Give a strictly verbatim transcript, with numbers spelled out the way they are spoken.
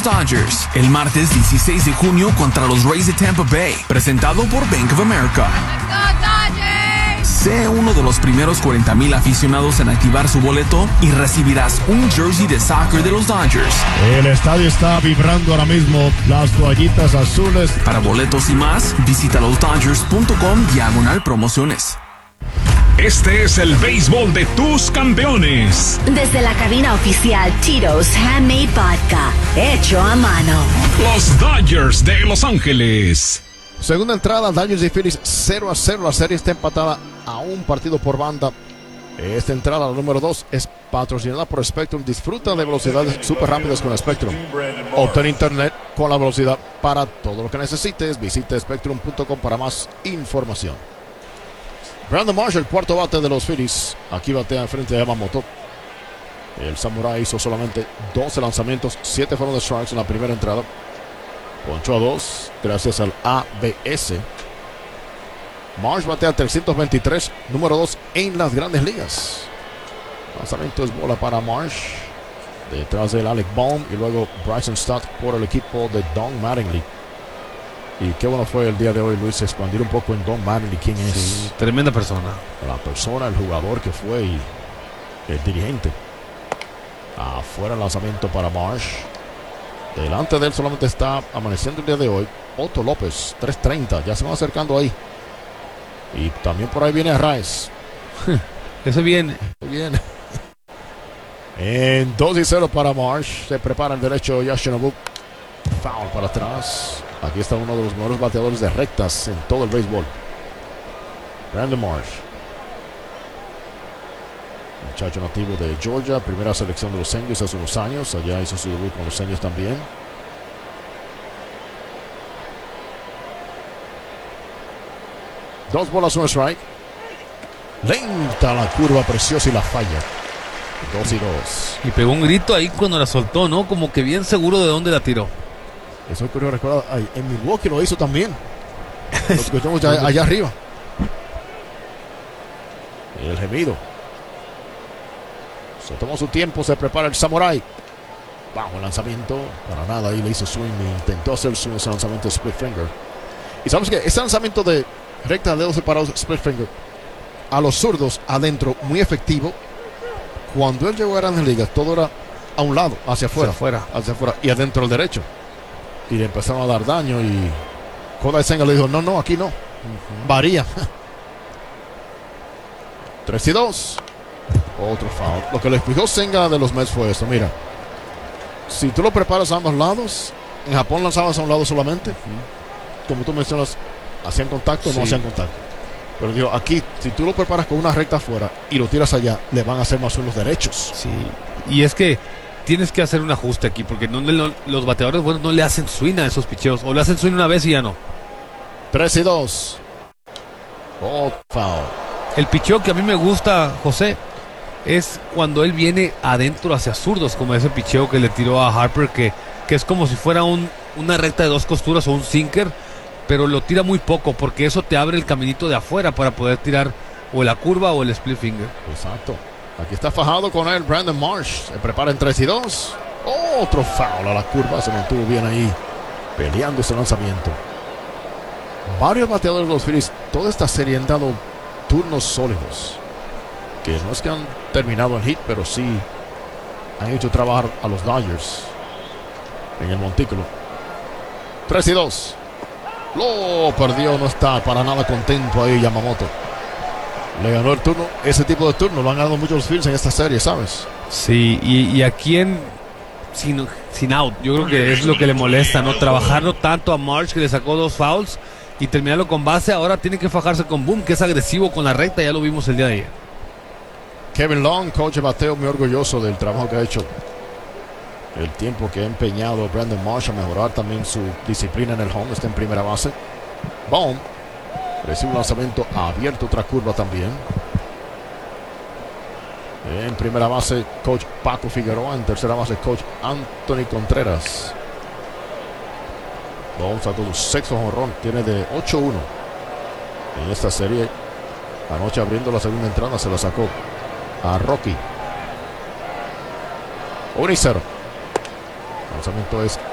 los Dodgers el martes dieciséis de junio contra los Rays de Tampa Bay, presentado por Bank of America. Sé uno de los primeros cuarenta mil aficionados en activar su boleto y recibirás un jersey de soccer de los Dodgers. El estadio está vibrando ahora mismo, las toallitas azules. Para boletos y más, visita losdodgers.com diagonal promociones. Este es el béisbol de tus campeones. Desde la cabina oficial Tito's Handmade Vodka, hecho a mano. Los Dodgers de Los Ángeles. Segunda entrada, Dodgers y Phillies cero a cero. La serie está empatada a un partido por banda. Esta entrada, la número dos, es patrocinada por Spectrum. Disfruta de velocidades súper rápidas con Spectrum. Obtén internet con la velocidad para todo lo que necesites. Visita spectrum punto com para más información. Brandon Marsh, el cuarto bate de los Phillies. Aquí batea frente a Yamamoto. El Samurai hizo solamente doce lanzamientos, siete fueron de strikes en la primera entrada. Ponchó a dos gracias al A B S. Marsh batea trescientos veintitrés, número dos en las grandes ligas. Lanzamiento es bola para Marsh. Detrás del Alec Bohm y luego Bryson Stott por el equipo de Don Mattingly. Y qué bueno fue el día de hoy, Luis, expandir un poco en Don Mattingly quién es. Sí, tremenda persona. La persona, el jugador que fue y el dirigente. Afuera el lanzamiento para Marsh. Delante de él solamente está amaneciendo el día de hoy Otto López, tres treinta, ya se va acercando ahí. Y también por ahí viene Arraez. Ese viene. Viene. En dos y cero para Marsh. Se prepara el derecho Yoshinobu. Foul para atrás. Aquí está uno de los mejores bateadores de rectas en todo el béisbol. Brandon Marsh. Muchacho nativo de Georgia, primera selección de los Angels hace unos años. Allá hizo su debut con los Angels también. Dos bolas, un strike. Lenta la curva, preciosa y la falla. Dos y dos. Y pegó un grito ahí cuando la soltó, ¿no? Como que bien seguro de dónde la tiró. Eso es curioso, recuerda, ay, en Milwaukee lo hizo también. Lo escuchamos allá, allá arriba. Y el gemido. Se tomó su tiempo, se prepara el Samurai. Bajo el lanzamiento, para nada, ahí le hizo swing e intentó hacer su lanzamiento de split finger. Y sabes que ese lanzamiento de recta de dedos separados, split finger, a los zurdos adentro, muy efectivo. Cuando él llegó a Grandes Ligas, todo era a un lado, hacia afuera, Hacia afuera. hacia afuera y adentro al derecho. Y le empezaron a dar daño y Kodai Senga le dijo, no, no, aquí no. Uh-huh. Varía. tres y dos. Otro foul. Lo que le explicó Senga de los Mets fue esto. Mira, si tú lo preparas a ambos lados, en Japón lanzabas a un lado solamente. Uh-huh. Como tú mencionas, hacían contacto o sí. no hacían contacto. Pero digo, aquí, si tú lo preparas con una recta afuera y lo tiras allá, le van a hacer más los derechos. Sí. Y es que tienes que hacer un ajuste aquí, porque no, no, los bateadores buenos no le hacen swing a esos picheos. O le hacen swing una vez y ya no. tres y dos. Oh, foul. El picheo que a mí me gusta, José, es cuando él viene adentro hacia zurdos, como ese picheo que le tiró a Harper, que, que es como si fuera un, una recta de dos costuras o un sinker, pero lo tira muy poco, porque eso te abre el caminito de afuera para poder tirar o la curva o el split finger. Exacto. Aquí está fajado con él Brandon Marsh. Se prepara en tres y dos. Otro foul a la curva. Se mantuvo bien ahí peleando ese lanzamiento. Varios bateadores de los Phillies toda esta serie han dado turnos sólidos, que no es que han terminado en hit, pero sí han hecho trabajar a los Dodgers en el montículo. tres y dos. Lo perdió, no está para nada contento ahí Yamamoto. Le ganó el turno. Ese tipo de turno lo han ganado muchos los Phillies en esta serie, ¿sabes? Sí, y, y aquí en sin, sin out, yo creo que es lo que le molesta, ¿no? Trabajarlo tanto a Marsh, que le sacó dos fouls, y terminarlo con base. Ahora tiene que fajarse con Boom, que es agresivo con la recta. Ya lo vimos el día de ayer. Kevin Long, coach de bateo, muy orgulloso del trabajo que ha hecho. El tiempo que ha empeñado Brandon Marsh a mejorar también su disciplina en el home. Está en primera base. Boom recibe un lanzamiento abierto, otra curva también. En primera base, coach Paco Figueroa. En tercera base, coach Anthony Contreras. Vamos a todo sexto jonrón. Tiene de ocho uno en esta serie. Anoche abriendo la segunda entrada se la sacó a Rocky. uno y cero. El lanzamiento es